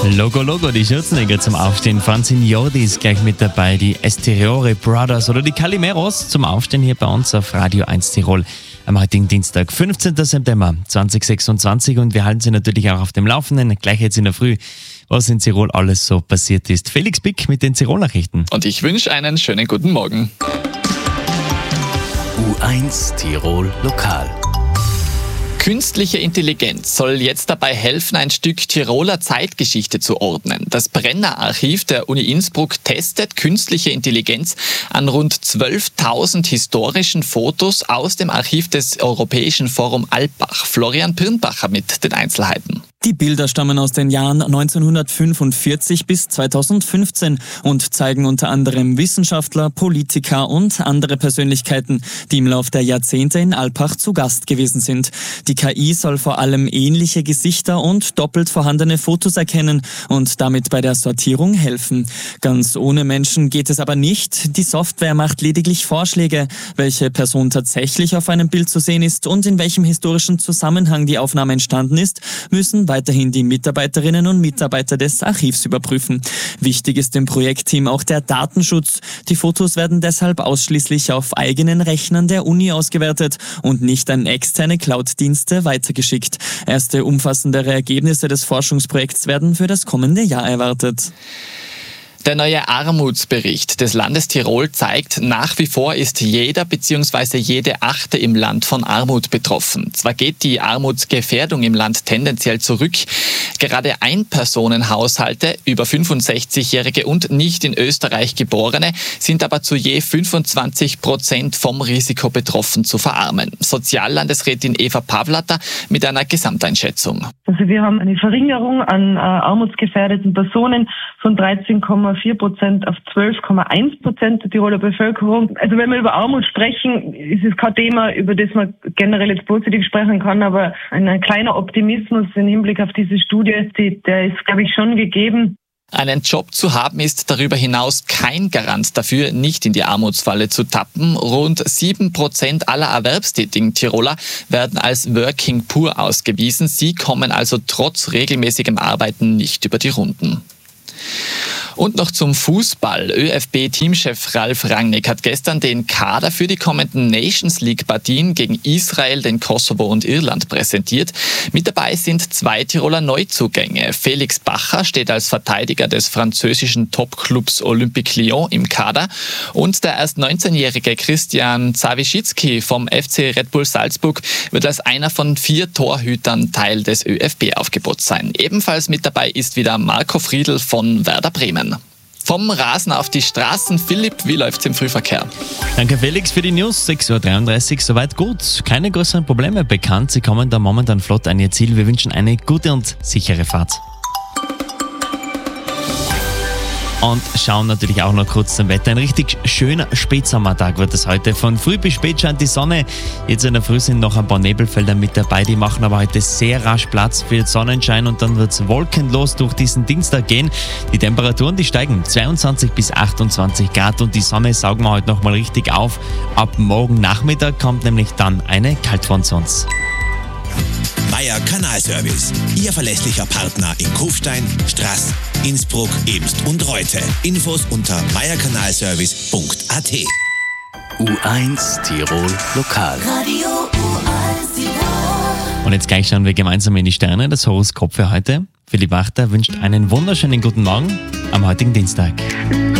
Logo Logo, die Schürzenegger zum Aufstehen. Franzin Jordi ist gleich mit dabei, die Esteriore Brothers oder die Calimeros zum Aufstehen hier bei uns auf Radio 1 Tirol am heutigen Dienstag, 15. September 2026 und wir halten Sie natürlich auch auf dem Laufenden, gleich jetzt in der Früh, was in Tirol alles so passiert ist. Felix Bick mit den Tirol-Nachrichten. Und ich wünsche einen schönen guten Morgen. U1 Tirol Lokal. Künstliche Intelligenz soll jetzt dabei helfen, ein Stück Tiroler Zeitgeschichte zu ordnen. Das Brenner-Archiv der Uni Innsbruck testet künstliche Intelligenz an rund 12.000 historischen Fotos aus dem Archiv des Europäischen Forum Alpbach. Florian Pirnbacher mit den Einzelheiten. Die Bilder stammen aus den Jahren 1945 bis 2015 und zeigen unter anderem Wissenschaftler, Politiker und andere Persönlichkeiten, die im Lauf der Jahrzehnte in Alpbach zu Gast gewesen sind. Die KI soll vor allem ähnliche Gesichter und doppelt vorhandene Fotos erkennen und damit bei der Sortierung helfen. Ganz ohne Menschen geht es aber nicht. Die Software macht lediglich Vorschläge, welche Person tatsächlich auf einem Bild zu sehen ist und in welchem historischen Zusammenhang die Aufnahme entstanden ist, müssen weiterhin die Mitarbeiterinnen und Mitarbeiter des Archivs überprüfen. Wichtig ist im Projektteam auch der Datenschutz. Die Fotos werden deshalb ausschließlich auf eigenen Rechnern der Uni ausgewertet und nicht an externe Cloud-Dienste weitergeschickt. Erste umfassendere Ergebnisse des Forschungsprojekts werden für das kommende Jahr erwartet. Der neue Armutsbericht des Landes Tirol zeigt, nach wie vor ist jeder bzw. jede Achte im Land von Armut betroffen. Zwar geht die Armutsgefährdung im Land tendenziell zurück, gerade Einpersonenhaushalte, über 65-Jährige und nicht in Österreich Geborene, sind aber zu je 25% vom Risiko betroffen zu verarmen. Soziallandesrätin Eva Pavlatter mit einer Gesamteinschätzung. Also wir haben eine Verringerung an armutsgefährdeten Personen von 13,4% auf 12,1% der Tiroler Bevölkerung. Also wenn wir über Armut sprechen, ist es kein Thema, über das man generell jetzt positiv sprechen kann, aber ein kleiner Optimismus im Hinblick auf diese Studie, der ist, glaube ich, schon gegeben. Einen Job zu haben ist darüber hinaus kein Garant dafür, nicht in die Armutsfalle zu tappen. Rund 7% aller erwerbstätigen Tiroler werden als Working Poor ausgewiesen. Sie kommen also trotz regelmäßigem Arbeiten nicht über die Runden. Und noch zum Fußball. ÖFB-Teamchef Ralf Rangnick hat gestern den Kader für die kommenden Nations League-Partien gegen Israel, den Kosovo und Irland präsentiert. Mit dabei sind 2 Tiroler Neuzugänge. Felix Bacher steht als Verteidiger des französischen Topclubs Olympique Lyon im Kader und der erst 19-jährige Christian Zawiszycki vom FC Red Bull Salzburg wird als einer von 4 Torhütern Teil des ÖFB-Aufgebots sein. Ebenfalls mit dabei ist wieder Marco Friedl von Werder Bremen. Vom Rasen auf die Straßen. Philipp, wie läuft's im Frühverkehr? Danke Felix für die News. 6.33 Uhr, soweit gut. Keine größeren Probleme bekannt. Sie kommen da momentan flott an Ihr Ziel. Wir wünschen eine gute und sichere Fahrt. Und schauen natürlich auch noch kurz zum Wetter. Ein richtig schöner Spätsommertag wird es heute. Von früh bis spät scheint die Sonne. Jetzt in der Früh sind noch ein paar Nebelfelder mit dabei. Die machen aber heute sehr rasch Platz für den Sonnenschein und dann wird es wolkenlos durch diesen Dienstag gehen. Die Temperaturen, die steigen 22 bis 28 Grad und die Sonne saugen wir heute nochmal richtig auf. Ab morgen Nachmittag kommt nämlich dann eine Kaltfront zu uns. Meier Kanalservice, Ihr verlässlicher Partner in Kufstein, Straß, Innsbruck, Ebst und Reute. Infos unter meierkanalservice.at. U1 Tirol Lokal. Radio U1 Tirol. Und jetzt gleich schauen wir gemeinsam in die Sterne, das Horoskop für heute. Philipp Wachter wünscht einen wunderschönen guten Morgen am heutigen Dienstag.